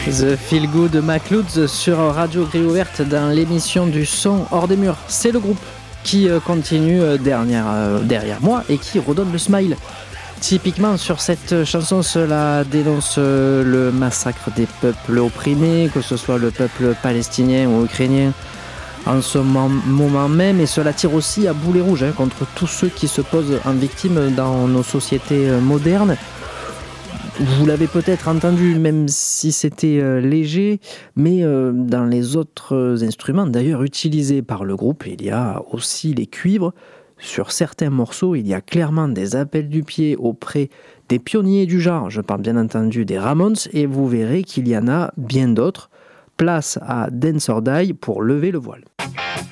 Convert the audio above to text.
The Feel Good McLeod sur Radio Grille Ouverte dans l'émission du son hors des murs. C'est le groupe qui continue derrière moi et qui redonne le smile. Typiquement sur cette chanson, cela dénonce le massacre des peuples opprimés, que ce soit le peuple palestinien ou ukrainien en ce moment même, et cela tire aussi à boulet rouge contre tous ceux qui se posent en victime dans nos sociétés modernes. Vous l'avez peut-être entendu, même si c'était léger, mais dans les autres instruments d'ailleurs utilisés par le groupe, il y a aussi les cuivres. Sur certains morceaux, il y a clairement des appels du pied auprès des pionniers du genre. Je parle bien entendu des Ramones, et vous verrez qu'il y en a bien d'autres. Place à Dance or Die pour lever le voile.